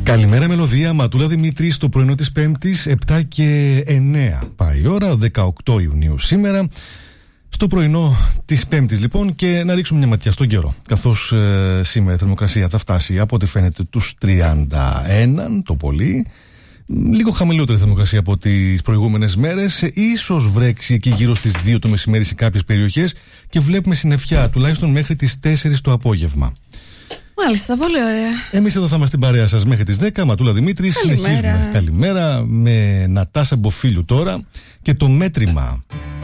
Καλημέρα Μελωδία, Ματούλα Δημήτρη, στο πρωινό της Πέμπτης, 7 και 9 πάει η ώρα, 18 Ιουνίου σήμερα. Στο πρωινό της Πέμπτης λοιπόν, και να ρίξουμε μια ματιά στον καιρό. Καθώς σήμερα η θερμοκρασία θα φτάσει από ό,τι φαίνεται τους 31 το πολύ. Λίγο χαμηλότερη θερμοκρασία από τις προηγούμενες μέρες. Ίσως βρέξει εκεί γύρω στις 2 το μεσημέρι σε κάποιες περιοχές και βλέπουμε συννεφιά τουλάχιστον μέχρι τις 4 το απόγευμα. Μάλιστα, πολύ ωραία. Εμείς εδώ θα είμαστε στην παρέα σας μέχρι τις 10. Ματούλα Δημήτρη, συνεχίζουμε. Καλημέρα με Νατάσα Μποφίλιου τώρα και το μέτρημα.